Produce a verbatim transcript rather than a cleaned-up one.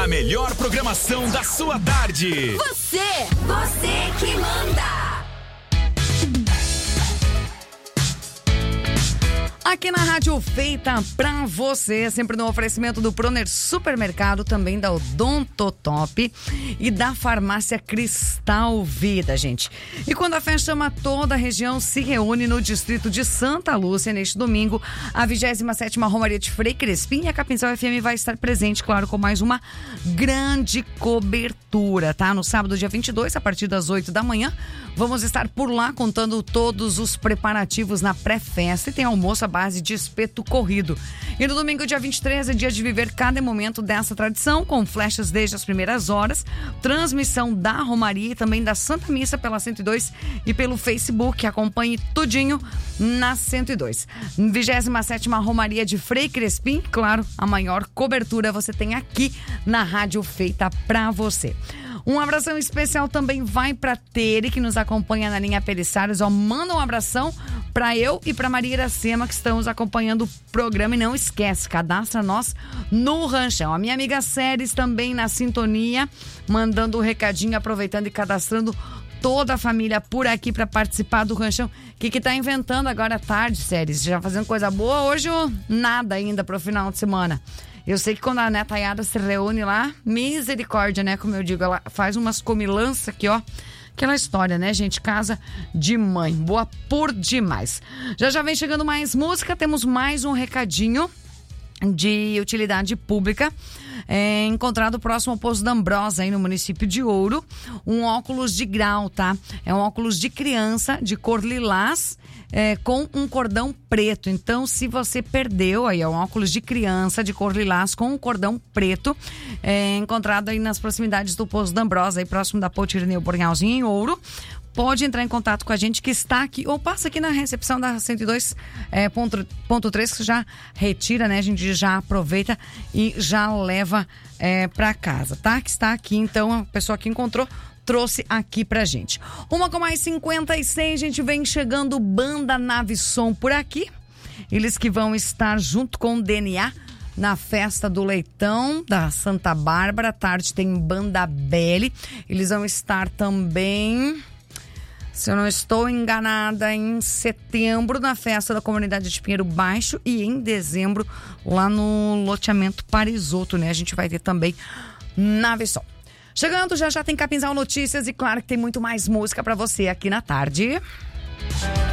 A melhor programação da sua tarde. Você, você que manda. Aqui na Rádio Feita pra você, sempre no oferecimento do Proner Supermercado, também da Odontotop e da Farmácia Cristal Vida, gente. E quando a festa chama toda a região, se reúne no distrito de Santa Lúcia neste domingo, a vigésima sétima Romaria de Frei Crespim, e a Capinzal F M vai estar presente, claro, com mais uma grande cobertura, tá? No sábado, dia vinte e dois, a partir das oito da manhã, vamos estar por lá contando todos os preparativos na pré-festa, e tem almoço à base de espeto corrido. E no domingo, dia vinte e três, é dia de viver cada momento dessa tradição, com flechas desde as primeiras horas, transmissão da Romaria e também da Santa Missa pela cento e dois e pelo Facebook. Acompanhe tudinho na cento e dois. vigésima sétima Romaria de Frei Crespim, claro, a maior cobertura você tem aqui na Rádio Feita pra você. Um abração especial também vai pra Tere, que nos acompanha na linha Perissários. Ó, manda um abração pra eu e pra Maria Iracema, que estamos acompanhando o programa. E não esquece, cadastra nós no Ranchão. A minha amiga Séries também na sintonia, mandando um recadinho, aproveitando e cadastrando toda a família por aqui pra participar do Ranchão. O que que tá inventando agora à tarde, Séries? Já fazendo coisa boa hoje ou nada ainda pro final de semana? Eu sei que quando a netaiada se reúne lá, misericórdia, né? Como eu digo, ela faz umas comilanças aqui, ó. Aquela história, né, gente? Casa de mãe. Boa por demais. Já já vem chegando mais música. Temos mais um recadinho de utilidade pública. É, encontrado próximo ao Poço da Ambrosa, aí no município de Ouro, um óculos de grau, tá? É um óculos de criança, de cor lilás, é, com um cordão preto. Então, se você perdeu, aí é um óculos de criança, de cor lilás, com um cordão preto, é, encontrado aí nas proximidades do Poço da Ambrosa, aí próximo da Ponte Irineu Bornhalzinho, em Ouro. Pode entrar em contato com a gente que está aqui, ou passa aqui na recepção da cento e dois ponto três, que já retira, né? A gente já aproveita e já leva é, para casa, tá? Que está aqui, então, a pessoa que encontrou trouxe aqui pra gente. Uma com mais cinquenta e seis, gente, vem chegando Banda Nave Som por aqui. Eles que vão estar junto com o D N A na festa do Leitão da Santa Bárbara. À tarde tem Banda Belly. Eles vão estar também, se eu não estou enganada, em setembro na festa da comunidade de Pinheiro Baixo e em dezembro lá no loteamento Parisoto, né? A gente vai ter também Nave Som. Chegando, já já tem Capinzal Notícias e claro que tem muito mais música pra você aqui na tarde.